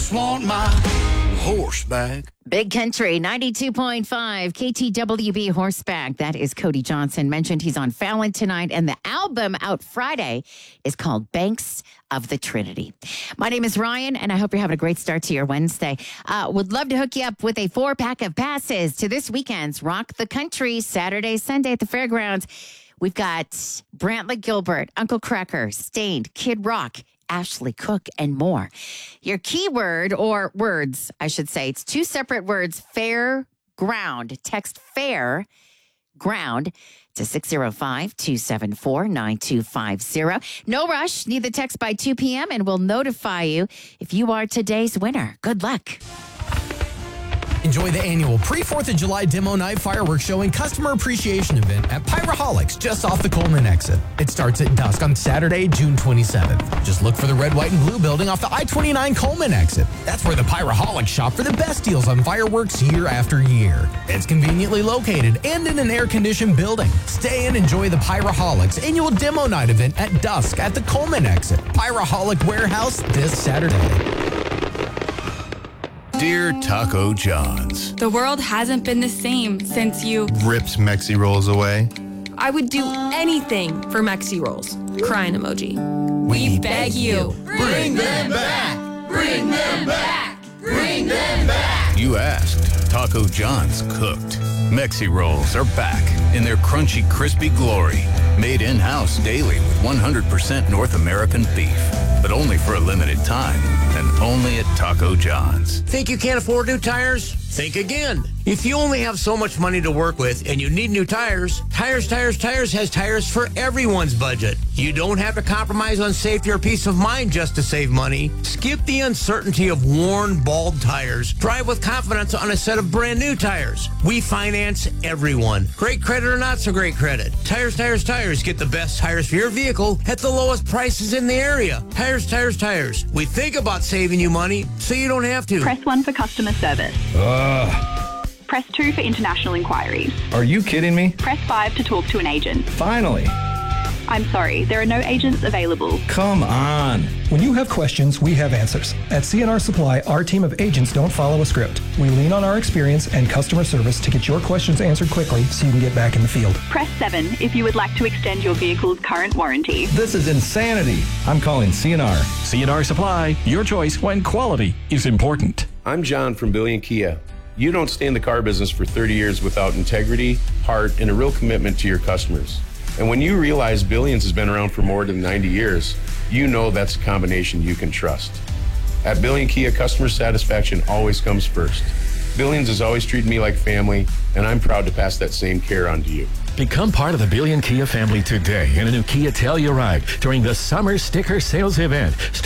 just want my horseback. Big Country 92.5 KTWB Horseback. That is Cody Johnson. Mentioned he's on Fallon tonight, and the album out Friday is called Banks of the Trinity. My name is Ryan, and I hope you're having a great start to your Wednesday. Would love to hook you up with a 4-pack of passes to this weekend's Rock the Country, Saturday, Sunday at the fairgrounds. We've got Brantley Gilbert, Uncle Cracker, Stained, Kid Rock, Ashley Cook, and more. Your keyword, or words, I should say, it's 2 separate words, fair ground. Text fair ground to 605-274-9250. No rush. Need the text by 2 p.m. and we'll notify you if you are today's winner. Good luck. Enjoy the annual pre-4th of July demo night fireworks show and customer appreciation event at Pyraholics just off the Coleman exit. It starts at dusk on Saturday, June 27th. Just look for the red, white, and blue building off the I-29 Coleman exit. That's where the Pyraholics shop for the best deals on fireworks year after year. It's conveniently located and in an air-conditioned building. Stay and enjoy the Pyraholics annual demo night event at dusk at the Coleman exit. Pyraholic Warehouse this Saturday. Dear Taco John's, The world hasn't been the same since you ripped Mexi Rolls away. I would do anything for Mexi Rolls. Crying emoji. We beg you. bring them back! Bring them back! Bring them back! You asked, Taco John's cooked. Mexi Rolls are back in their crunchy, crispy glory. Made in-house daily with 100% North American beef. But only for a limited time, and only at Taco John's. Think you can't afford new tires? Think again. If you only have so much money to work with and you need new tires, Tires has tires for everyone's budget. You don't have to compromise on safety or peace of mind just to save money. Skip the uncertainty of worn, bald tires. Drive with confidence on a set of brand new tires. We finance everyone. Great credit or not so great credit. Tires. Get the best tires for your vehicle at the lowest prices in the area. Tires. We think about saving you money so you don't have to. Press 1 for customer service. Press 2 for international inquiries. Are you kidding me? Press 5 to talk to an agent. Finally. I'm sorry, there are no agents available. Come on. When you have questions, we have answers. At CNR Supply, our team of agents don't follow a script. We lean on our experience and customer service to get your questions answered quickly so you can get back in the field. Press 7 if you would like to extend your vehicle's current warranty. This is insanity. I'm calling CNR. CNR Supply, your choice when quality is important. I'm John from Billion Kia. You don't stay in the car business for 30 years without integrity, heart, and a real commitment to your customers. And when you realize Billions has been around for more than 90 years, you know that's a combination you can trust. At Billion Kia, customer satisfaction always comes first. Billions has always treated me like family, and I'm proud to pass that same care on to you. Become part of the Billion Kia family today in a new Kia Telluride during the summer sticker sales event.